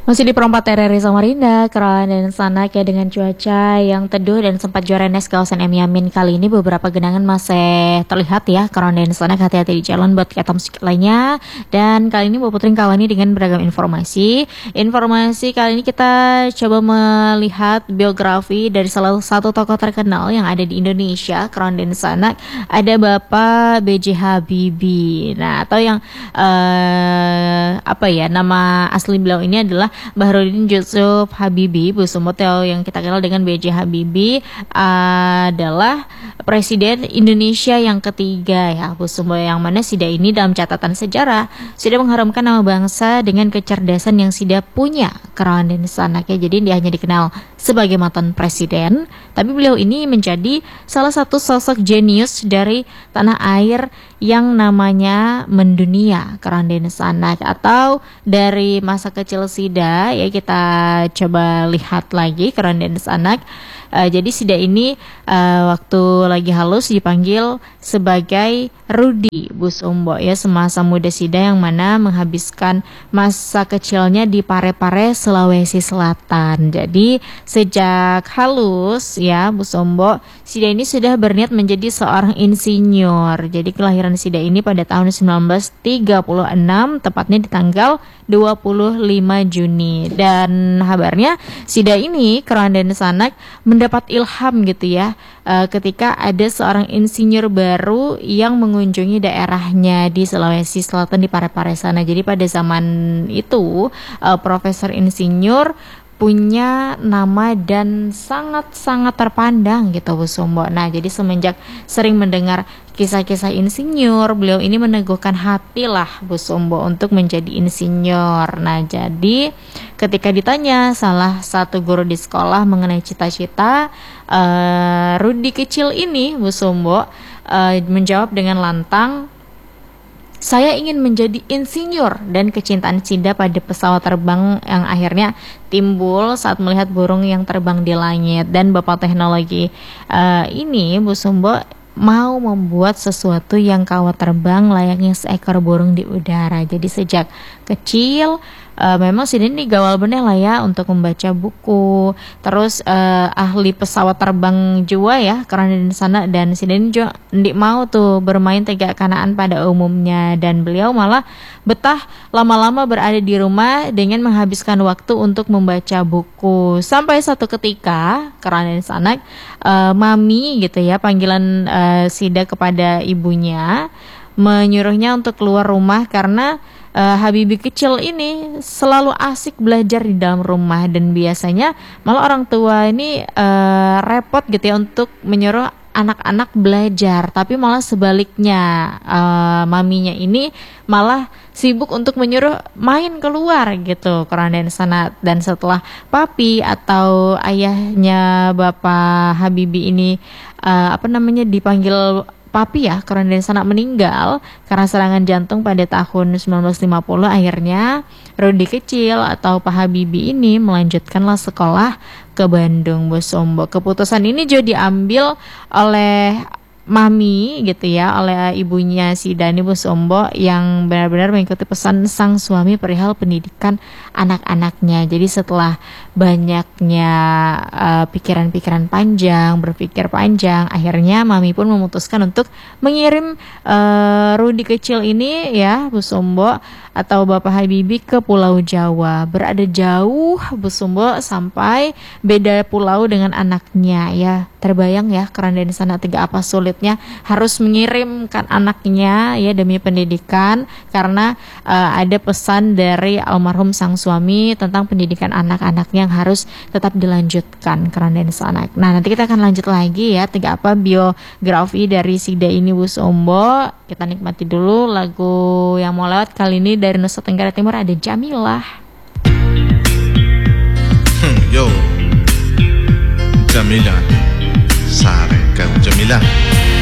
Masih di perempat TRRI Samarinda, Kerawang dan Sanak ya, dengan cuaca yang teduh dan sempat Jorenes kawasan M Yamin. Kali ini beberapa genangan masih terlihat ya, Kerawang dan Sanak, hati-hati di jalan buat kita musik lainnya. Dan kali ini Bu Putri Kawani dengan beragam informasi. Informasi kali ini kita coba melihat biografi dari salah satu tokoh terkenal yang ada di Indonesia, Kerawang dan Sanak. Ada Bapak B.J. Habibie. Nah, atau yang nama asli beliau ini adalah Bahrudin Yusuf Habibie. Bu Sumoteo yang kita kenal dengan B.J. Habibie adalah Presiden Indonesia yang ketiga ya, Bu Sumoteo, yang mana Sida ini dalam catatan sejarah sudah mengharumkan nama bangsa dengan kecerdasan yang Sida punya, Kerawang dan Sanak ya. Jadi dia hanya dikenal sebagai mantan presiden, tapi beliau ini menjadi salah satu sosok jenius dari tanah air yang namanya mendunia, Kerawang dan Sanak. Atau dari masa kecil Sida ya, kita coba lihat lagi Kerawang dan Sanak. Jadi Sida ini waktu lagi halus dipanggil sebagai Rudi, Bu Sumbo ya, semasa muda Sida yang mana menghabiskan masa kecilnya di Parepare, Sulawesi Selatan. Jadi sejak halus ya, Bu Sumbo, Sida ini sudah berniat menjadi seorang insinyur. Jadi kelahiran Sida ini pada tahun 1936, tepatnya di tanggal 25 Juni. Dan kabarnya Sida ini, Kerawang dan Sanak, mendapat ilham gitu ya, ketika ada seorang insinyur baru yang mengunjungi daerahnya di Sulawesi Selatan di Parepare sana. Jadi pada zaman itu Profesor Insinyur punya nama dan sangat-sangat terpandang gitu, Bu Sumbo. Nah, jadi semenjak sering mendengar kisah-kisah insinyur, beliau ini meneguhkan hati lah, Bu Sumbo, untuk menjadi insinyur. Nah, jadi ketika ditanya salah satu guru di sekolah mengenai cita-cita Rudi kecil ini, Bu Sumbo menjawab dengan lantang, "Saya ingin menjadi insinyur." Dan kecintaan Sida pada pesawat terbang yang akhirnya timbul saat melihat burung yang terbang di langit. Dan Bapak Teknologi ini, Bu Sumbo, mau membuat sesuatu yang kawat terbang layaknya seekor burung di udara. Jadi sejak kecil memang Sida ini gawal bener lah ya untuk membaca buku. Terus ahli pesawat terbang jua ya, Kerawang dan Sanak, dan Sida ini juga ndik mau tuh bermain tegak kanaan pada umumnya. Dan beliau malah betah lama-lama berada di rumah dengan menghabiskan waktu untuk membaca buku. Sampai satu ketika Kerawang dan Sanak, mami gitu ya, panggilan Sida kepada ibunya, menyuruhnya untuk keluar rumah karena Habibie kecil ini selalu asik belajar di dalam rumah. Dan biasanya malah orang tua ini repot gitu ya untuk menyuruh anak-anak belajar, tapi malah sebaliknya, maminya ini malah sibuk untuk menyuruh main keluar gitu, Kerawang dan Sanak. Dan setelah papi atau ayahnya Bapak Habibie ini dipanggil papi ya, Kerawang dan Sanak, meninggal karena serangan jantung pada tahun 1950, akhirnya Rudi kecil atau Pak Habibie ini melanjutkanlah sekolah ke Bandung, Bu Sumbo. Keputusan ini juga diambil oleh mami gitu ya, oleh ibunya Sida ini, Bu Sumbo, yang benar-benar mengikuti pesan sang suami perihal pendidikan anak-anaknya. Jadi setelah banyaknya pikiran-pikiran panjang, berpikir panjang, akhirnya mami pun memutuskan untuk mengirim Rudi kecil ini ya, Bu Sumbo, atau Bapak Habibie ke Pulau Jawa. Berada jauh, Bu Sumbo, sampai beda pulau dengan anaknya ya. Terbayang ya, Kerawang dan Sanak tiga apa sulitnya harus mengirimkan anaknya ya demi pendidikan, karena ada pesan dari almarhum sang suami tentang pendidikan anak-anaknya yang harus tetap dilanjutkan, Kerawang dan Sanak. Nah, nanti kita akan lanjut lagi ya, tiga apa biografi dari Sida ini, Bu Sumbo. Kita nikmati dulu lagu yang mau lewat kali ini dari Nusa Tenggara Timur, ada Jamilah. Yo, Jamilah, Sare kau Jamilah.